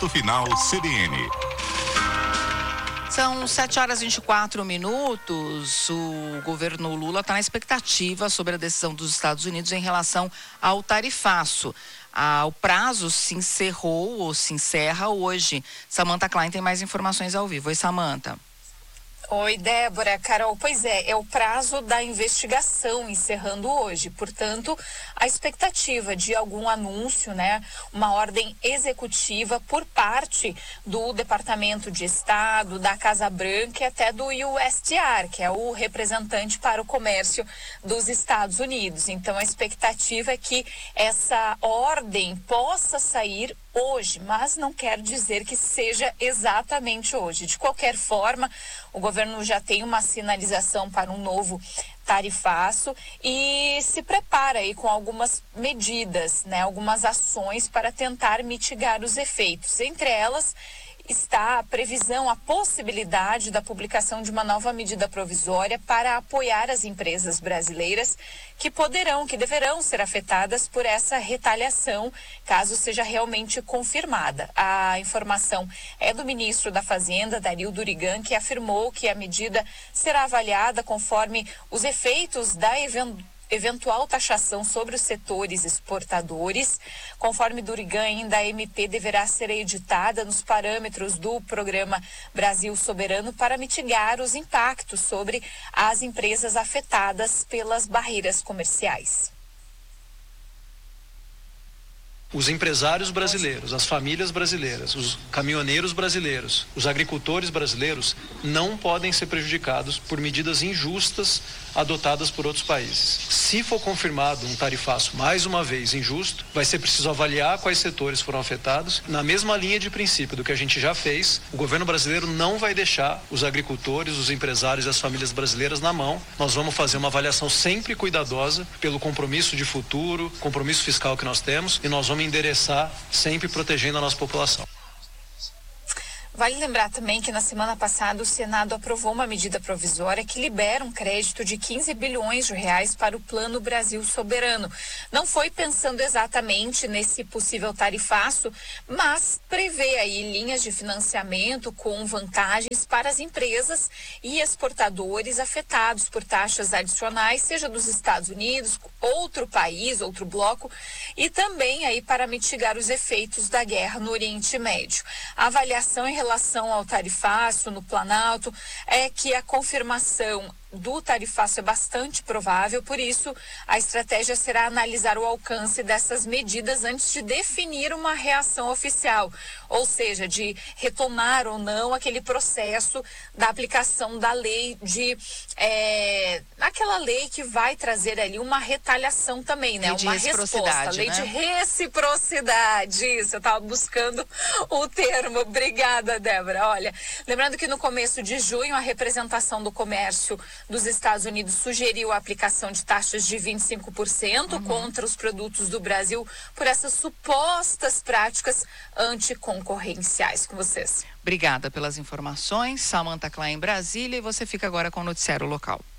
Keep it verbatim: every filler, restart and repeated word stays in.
Ponto Final C B N. São sete horas e vinte e quatro minutos. O governo Lula está na expectativa sobre a decisão dos Estados Unidos em relação ao tarifaço. Ah, o prazo se encerrou ou se encerra hoje. Samantha Klein tem mais informações ao vivo. Oi, Samantha. Oi, Débora, Carol. Pois é, é o prazo da investigação encerrando hoje. Portanto, a expectativa de algum anúncio, né, uma ordem executiva por parte do Departamento de Estado, da Casa Branca e até do U S T R, que é o representante para o comércio dos Estados Unidos. Então, a expectativa é que essa ordem possa sair hoje, mas não quer dizer que seja exatamente hoje. De qualquer forma, o governo já tem uma sinalização para um novo tarifaço e se prepara aí com algumas medidas, né, algumas ações para tentar mitigar os efeitos. Entre elas está a previsão, a possibilidade da publicação de uma nova medida provisória para apoiar as empresas brasileiras que poderão, que deverão ser afetadas por essa retaliação, caso seja realmente confirmada. A informação é do ministro da Fazenda, Dario Durigan, que afirmou que a medida será avaliada conforme os efeitos da eventual eventual taxação sobre os setores exportadores. Conforme Durigan, ainda a M P deverá ser editada nos parâmetros do Programa Brasil Soberano para mitigar os impactos sobre as empresas afetadas pelas barreiras comerciais. Os empresários brasileiros, as famílias brasileiras, os caminhoneiros brasileiros, os agricultores brasileiros não podem ser prejudicados por medidas injustas adotadas por outros países. Se for confirmado um tarifaço, mais uma vez, injusto, vai ser preciso avaliar quais setores foram afetados. Na mesma linha de princípio do que a gente já fez, o governo brasileiro não vai deixar os agricultores, os empresários e as famílias brasileiras na mão. Nós vamos fazer uma avaliação sempre cuidadosa pelo compromisso de futuro, compromisso fiscal que nós temos, e nós vamos endereçar sempre protegendo a nossa população. Vale lembrar também que na semana passada o Senado aprovou uma medida provisória que libera um crédito de quinze bilhões de reais para o Plano Brasil Soberano. Não foi pensando exatamente nesse possível tarifaço, mas prevê aí linhas de financiamento com vantagens para as empresas e exportadores afetados por taxas adicionais, seja dos Estados Unidos, outro país, outro bloco, e também aí para mitigar os efeitos da guerra no Oriente Médio. A avaliação em relação ao tarifaço no Planalto é que a confirmação do tarifaço é bastante provável, por isso a estratégia será analisar o alcance dessas medidas antes de definir uma reação oficial, ou seja, de retomar ou não aquele processo da aplicação da lei de é, aquela lei que vai trazer ali uma retaliação também, né? Uma resposta, lei de reciprocidade. Isso, eu estava buscando o termo. Obrigada, Débora. Olha, lembrando que no começo de junho a representação do comércio dos Estados Unidos sugeriu a aplicação de taxas de vinte e cinco por cento uhum. contra os produtos do Brasil por essas supostas práticas anticoncorrenciais. Com vocês. Obrigada pelas informações. Samantha Klein em Brasília, e você fica agora com o noticiário local.